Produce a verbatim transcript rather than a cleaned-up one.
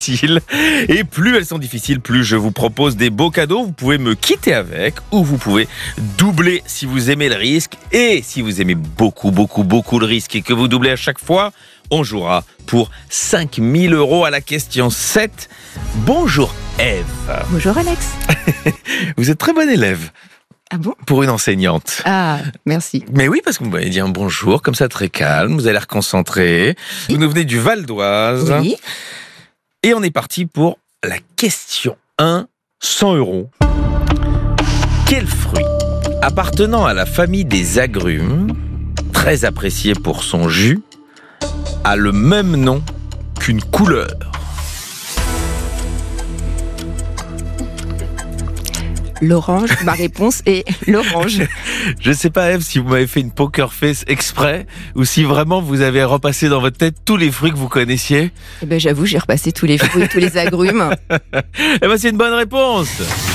Et plus elles sont difficiles, plus je vous propose des beaux cadeaux. Vous pouvez me quitter avec ou vous pouvez doubler si vous aimez le risque. Et si vous aimez beaucoup, beaucoup, beaucoup le risque et que vous doublez à chaque fois, on jouera pour cinq mille euros à la question sept. Bonjour Ève. Bonjour Alex. Vous êtes très bonne élève. Ah bon ? Pour une enseignante. Ah, merci. Mais oui, parce que vous m'avez dit un bonjour, comme ça très calme, vous avez l'air concentré. Vous nous venez du Val d'Oise. Oui. Et on est parti pour la question un, cent euros. Quel fruit appartenant à la famille des agrumes, très apprécié pour son jus, a le même nom qu'une couleur ? L'orange, ma réponse est l'orange. Je ne sais pas, Ève, si vous m'avez fait une poker face exprès ou si vraiment vous avez repassé dans votre tête tous les fruits que vous connaissiez. Eh ben, j'avoue, j'ai repassé tous les fruits, tous les agrumes. Eh ben, c'est une bonne réponse.